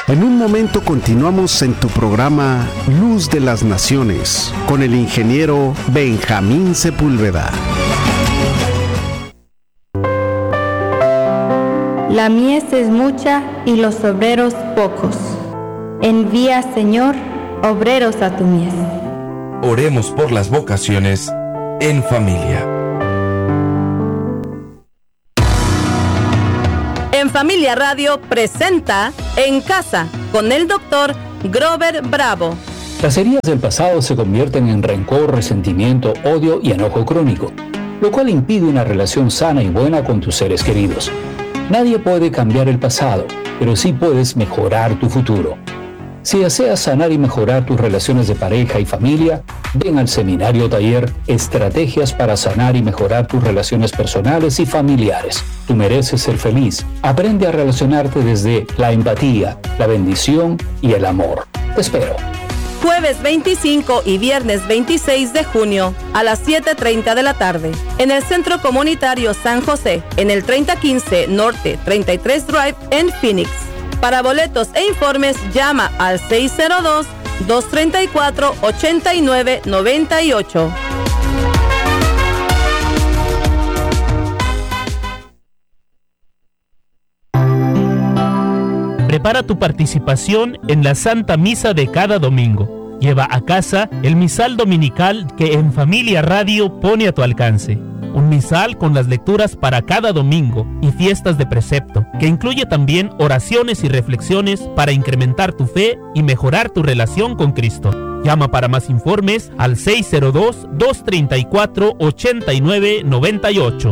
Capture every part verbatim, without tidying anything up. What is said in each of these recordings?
En un momento continuamos en tu programa Luz de las Naciones con el ingeniero Benjamín Sepúlveda. La mies es mucha y los obreros pocos. Envía, Señor, obreros a tu mies. Oremos por las vocaciones en familia. En Familia Radio presenta En Casa con el doctor Grover Bravo. Las heridas del pasado se convierten en rencor, resentimiento, odio y enojo crónico, lo cual impide una relación sana y buena con tus seres queridos. Nadie puede cambiar el pasado, pero sí puedes mejorar tu futuro. Si deseas sanar y mejorar tus relaciones de pareja y familia, ven al seminario taller Estrategias para sanar y mejorar tus relaciones personales y familiares. Tú mereces ser feliz. Aprende a relacionarte desde la empatía, la bendición y el amor. Te espero. Jueves veinticinco y viernes veintiséis de junio a las siete treinta de la tarde en el Centro Comunitario San José, en el treinta quince Norte treinta y tres Drive en Phoenix. Para boletos e informes llama al seis cero dos, dos tres cuatro, ocho nueve nueve ocho. Prepara tu participación en la Santa Misa de cada domingo. Lleva a casa el misal dominical que En Familia Radio pone a tu alcance. Un misal con las lecturas para cada domingo y fiestas de precepto, que incluye también oraciones y reflexiones para incrementar tu fe y mejorar tu relación con Cristo. Llama para más informes al seis cero dos, dos tres cuatro, ocho nueve nueve ocho.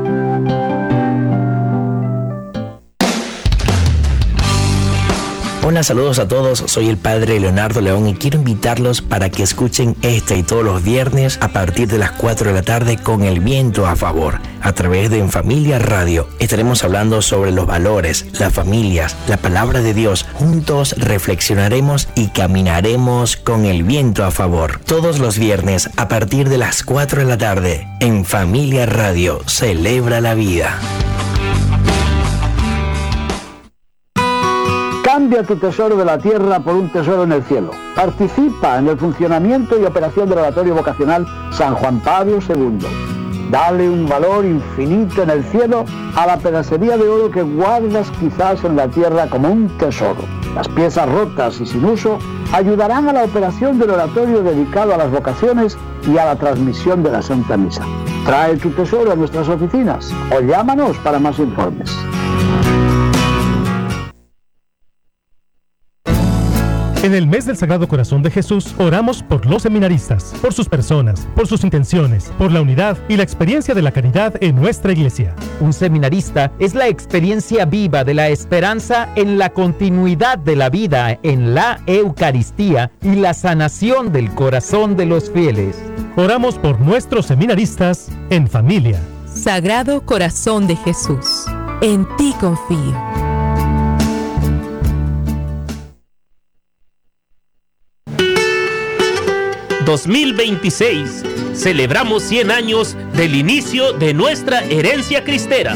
Hola, saludos a todos, soy el Padre Leonardo León y quiero invitarlos para que escuchen este y todos los viernes a partir de las cuatro de la tarde con el viento a favor, a través de En Familia Radio. Estaremos hablando sobre los valores, las familias, la palabra de Dios. Juntos reflexionaremos y caminaremos con el viento a favor. Todos los viernes a partir de las cuatro de la tarde, En Familia Radio, celebra la vida. Cambia tu tesoro de la tierra por un tesoro en el cielo. Participa en el funcionamiento y operación del Oratorio Vocacional San Juan Pablo segundo. Dale un valor infinito en el cielo a la pedacería de oro que guardas quizás en la tierra como un tesoro. Las piezas rotas y sin uso ayudarán a la operación del oratorio dedicado a las vocaciones y a la transmisión de la Santa Misa. Trae tu tesoro a nuestras oficinas o llámanos para más informes. En el mes del Sagrado Corazón de Jesús, oramos por los seminaristas, por sus personas, por sus intenciones, por la unidad y la experiencia de la caridad en nuestra iglesia. Un seminarista es la experiencia viva de la esperanza en la continuidad de la vida en la Eucaristía y la sanación del corazón de los fieles. Oramos por nuestros seminaristas en familia. Sagrado Corazón de Jesús, en ti confío. dos mil veintiséis. Celebramos cien años del inicio de nuestra herencia cristera.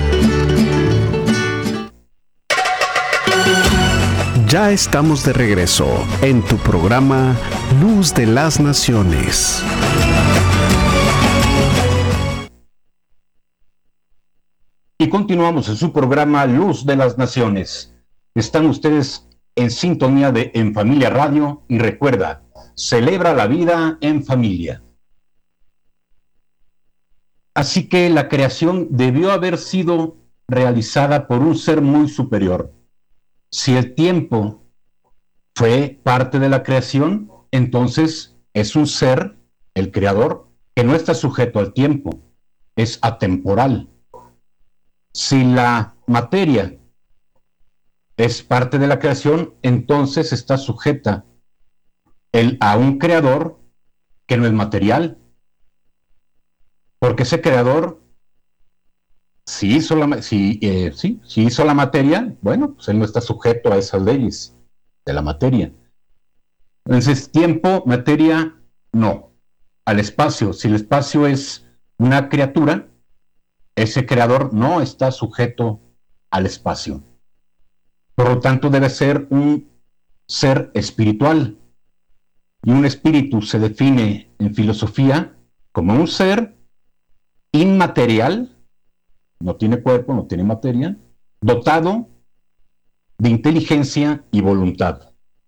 Ya estamos de regreso en tu programa Luz de las Naciones. Y continuamos en su programa Luz de las Naciones. Están ustedes en sintonía de En Familia Radio y recuerda, celebra la vida en familia. Así que la creación debió haber sido realizada por un ser muy superior. Si el tiempo fue parte de la creación, entonces es un ser, el creador, que no está sujeto al tiempo, es atemporal. Si la materia es parte de la creación, entonces está sujeta el, a un creador que no es material, porque ese creador si hizo la, si, eh, sí, si hizo la materia, bueno, pues él no está sujeto a esas leyes de la materia. Entonces, tiempo, materia, no. Al espacio, si el espacio es una criatura, ese creador no está sujeto al espacio. Por lo tanto, debe ser un ser espiritual. Y un espíritu se define en filosofía como un ser inmaterial, no tiene cuerpo, no tiene materia, dotado de inteligencia y voluntad.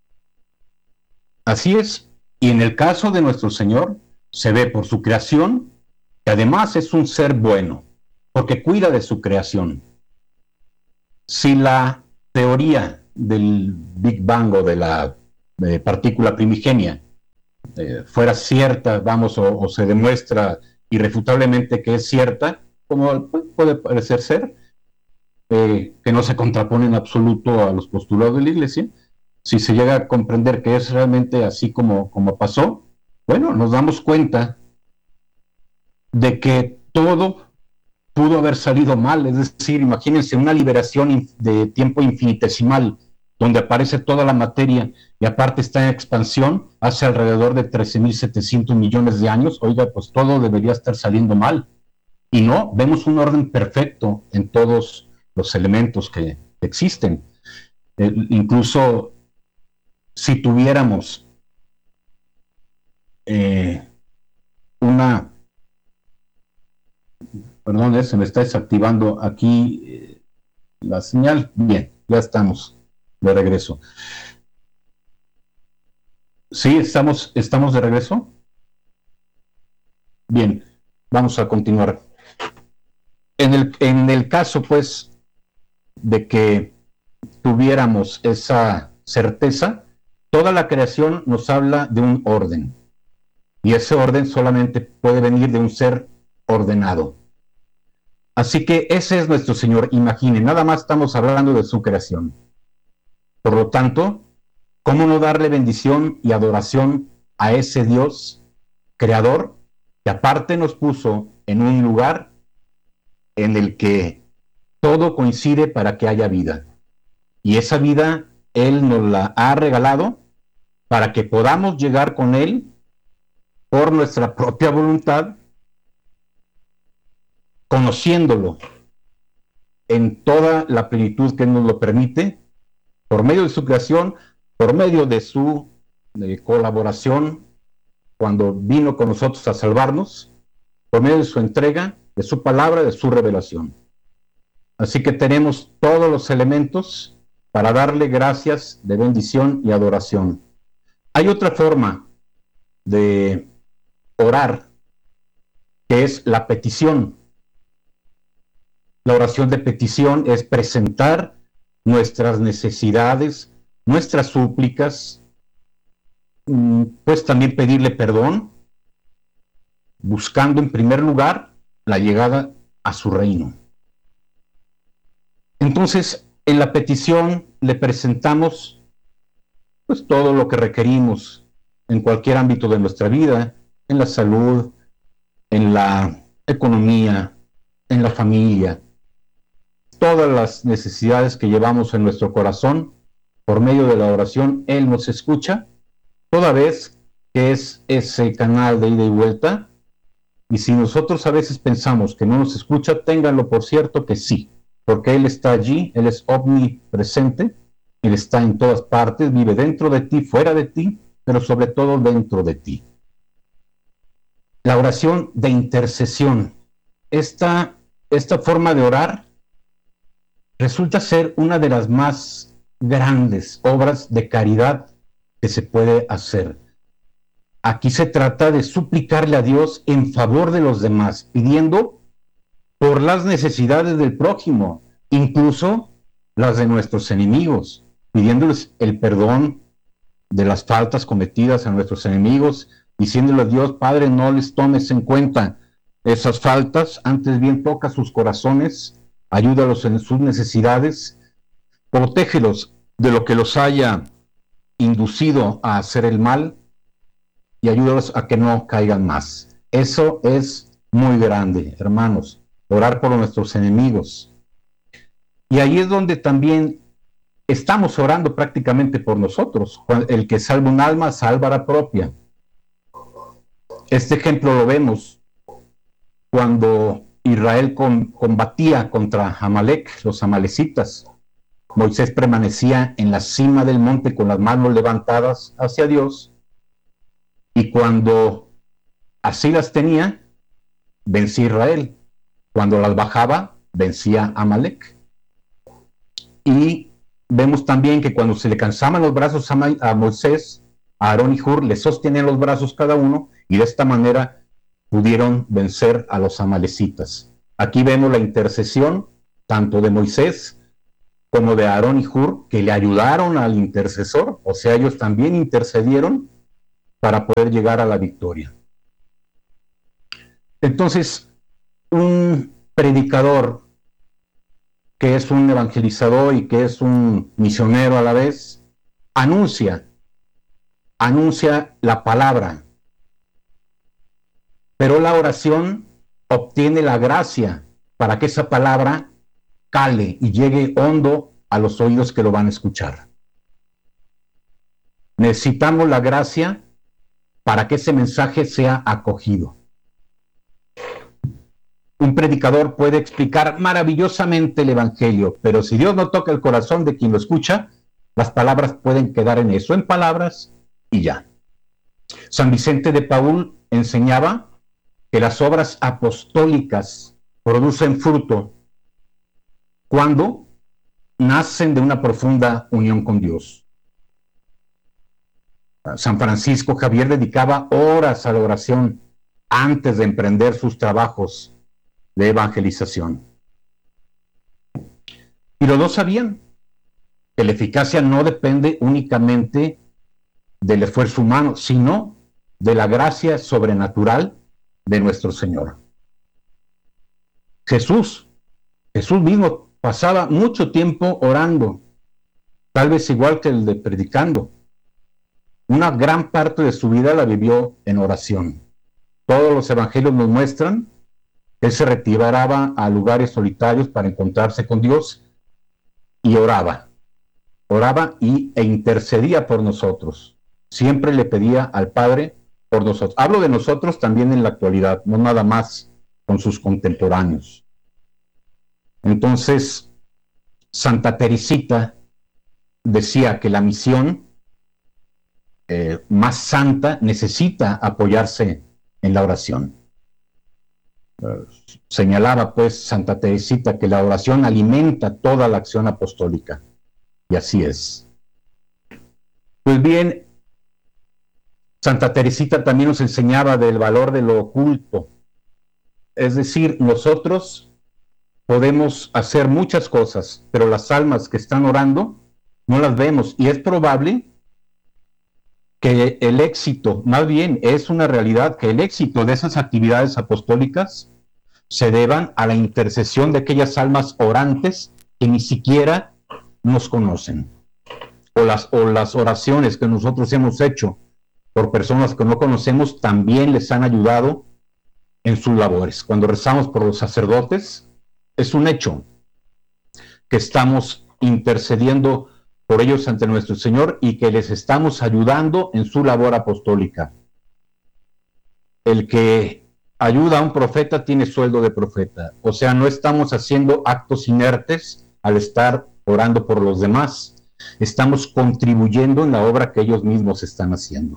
Así es, y en el caso de nuestro Señor, se ve por su creación que además es un ser bueno, porque cuida de su creación. Si la teoría del Big Bang o de la eh, partícula primigenia eh, fuera cierta, vamos, o, o se demuestra irrefutablemente que es cierta, como puede parecer ser, eh, que no se contrapone en absoluto a los postulados de la Iglesia, si se llega a comprender que es realmente así como, como pasó, bueno, nos damos cuenta de que todo pudo haber salido mal. Es decir, imagínense una liberación de tiempo infinitesimal, donde aparece toda la materia y aparte está en expansión hace alrededor de trece mil setecientos millones de años. Oiga, pues todo debería estar saliendo mal. Y no, vemos un orden perfecto en todos los elementos que existen. Eh, incluso si tuviéramos eh, una... Perdón, eh, se me está desactivando aquí eh, la señal. Bien, ya estamos de regreso. Sí, estamos, estamos de regreso. Bien, vamos a continuar. En el, en el caso, pues, de que tuviéramos esa certeza, toda la creación nos habla de un orden. Y ese orden solamente puede venir de un ser ordenado. Así que ese es nuestro Señor. Imaginen, nada más estamos hablando de su creación. Por lo tanto, ¿cómo no darle bendición y adoración a ese Dios creador que aparte nos puso en un lugar en el que todo coincide para que haya vida? Y esa vida Él nos la ha regalado para que podamos llegar con Él por nuestra propia voluntad, conociéndolo en toda la plenitud que nos lo permite, por medio de su creación, por medio de su de colaboración, cuando vino con nosotros a salvarnos, por medio de su entrega, de su palabra, de su revelación. Así que tenemos todos los elementos para darle gracias de bendición y adoración. Hay otra forma de orar, que es la petición. La oración de petición es presentar nuestras necesidades, nuestras súplicas, pues también pedirle perdón, buscando en primer lugar la llegada a su reino. Entonces, en la petición le presentamos pues todo lo que requerimos en cualquier ámbito de nuestra vida, en la salud, en la economía, en la familia. Todas las necesidades que llevamos en nuestro corazón, por medio de la oración, Él nos escucha, toda vez que es ese canal de ida y vuelta. Y si nosotros a veces pensamos que no nos escucha, ténganlo por cierto que sí, porque Él está allí, Él es omnipresente, Él está en todas partes, vive dentro de ti, fuera de ti, pero sobre todo dentro de ti. La oración de intercesión, esta, esta forma de orar, resulta ser una de las más grandes obras de caridad que se puede hacer. Aquí se trata de suplicarle a Dios en favor de los demás, pidiendo por las necesidades del prójimo, incluso las de nuestros enemigos, pidiéndoles el perdón de las faltas cometidas a nuestros enemigos, diciéndole a Dios, Padre, no les tomes en cuenta esas faltas, antes bien toca sus corazones, ayúdalos en sus necesidades, protégelos de lo que los haya inducido a hacer el mal y ayúdalos a que no caigan más. Eso es muy grande, hermanos, orar por nuestros enemigos. Y ahí es donde también estamos orando prácticamente por nosotros. El que salva un alma, salva la propia. Este ejemplo lo vemos cuando Israel con, combatía contra Amalek, los amalecitas. Moisés permanecía en la cima del monte con las manos levantadas hacia Dios, y cuando así las tenía, vencía a Israel. Cuando las bajaba, vencía a Amalek. Y vemos también que cuando se le cansaban los brazos a, Ma- a Moisés, a Aarón y Hur le sostenían los brazos cada uno, y de esta manera pudieron vencer a los amalecitas. Aquí vemos la intercesión tanto de Moisés como de Aarón y Hur, que le ayudaron al intercesor, o sea, ellos también intercedieron para poder llegar a la victoria. Entonces, un predicador que es un evangelizador y que es un misionero a la vez, anuncia, anuncia la palabra, pero la oración obtiene la gracia para que esa palabra cale y llegue hondo a los oídos que lo van a escuchar. Necesitamos la gracia para que ese mensaje sea acogido. Un predicador puede explicar maravillosamente el evangelio, pero si Dios no toca el corazón de quien lo escucha, las palabras pueden quedar en eso, en palabras y ya. San Vicente de Paúl enseñaba que las obras apostólicas producen fruto cuando nacen de una profunda unión con Dios. San Francisco Javier dedicaba horas a la oración antes de emprender sus trabajos de evangelización. Y los dos sabían que la eficacia no depende únicamente del esfuerzo humano, sino de la gracia sobrenatural de nuestro Señor. Jesús, Jesús mismo pasaba mucho tiempo orando, tal vez igual que el de predicando. Una gran parte de su vida la vivió en oración. Todos los evangelios nos muestran que él se retiraba a lugares solitarios para encontrarse con Dios y oraba. Oraba y, e intercedía por nosotros. Siempre le pedía al Padre por nosotros. Hablo de nosotros también en la actualidad, no nada más con sus contemporáneos. Entonces, Santa Teresita decía que la misión eh, más santa necesita apoyarse en la oración. Uh, señalaba pues Santa Teresita que la oración alimenta toda la acción apostólica, y así es. Pues bien, Santa Teresita también nos enseñaba del valor de lo oculto, es decir, nosotros podemos hacer muchas cosas, pero las almas que están orando no las vemos, y es probable que el éxito, más bien es una realidad, que el éxito de esas actividades apostólicas se deban a la intercesión de aquellas almas orantes que ni siquiera nos conocen, o las, o las oraciones que nosotros hemos hecho por personas que no conocemos también les han ayudado en sus labores. Cuando rezamos por los sacerdotes, es un hecho que estamos intercediendo por ellos ante nuestro Señor y que les estamos ayudando en su labor apostólica. El que ayuda a un profeta tiene sueldo de profeta, o sea, no estamos haciendo actos inertes al estar orando por los demás, estamos contribuyendo en la obra que ellos mismos están haciendo.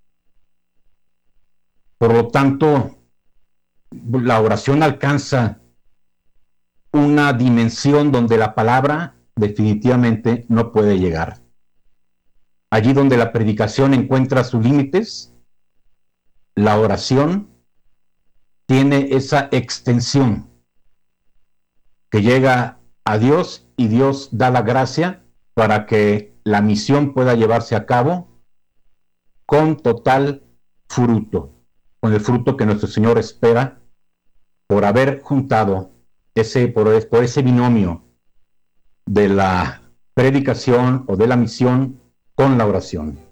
Por lo tanto, la oración alcanza una dimensión donde la palabra definitivamente no puede llegar. Allí donde la predicación encuentra sus límites, la oración tiene esa extensión que llega a Dios, y Dios da la gracia para que la misión pueda llevarse a cabo con total fruto, con el fruto que nuestro Señor espera por haber juntado ese, por, por ese binomio de la predicación o de la misión con la oración.